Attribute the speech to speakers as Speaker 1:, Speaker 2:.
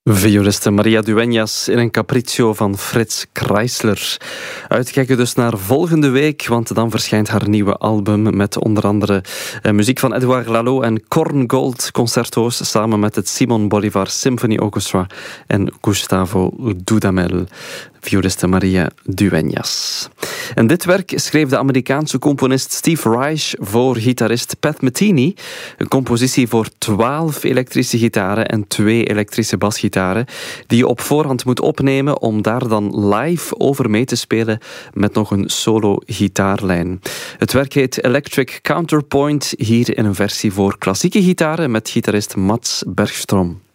Speaker 1: Violiste Maria Dueñas in een capriccio van Fritz Kreisler. Uitkijken dus naar volgende week, want dan verschijnt haar nieuwe album met onder andere muziek van Edouard Lalo en Korngold concerto's samen met het Simon Bolivar Symphony Orchestra en Gustavo Dudamel. Violiste Maria Dueñas. En dit werk schreef de Amerikaanse componist Steve Reich voor gitarist Pat Metheny. Een compositie voor 12 elektrische gitaren en 2 elektrische basgitaren, die je op voorhand moet opnemen om daar dan live over mee te spelen met nog een solo gitaarlijn. Het werk heet Electric Counterpoint, hier in een versie voor klassieke gitaren met gitarist Mats Bergström.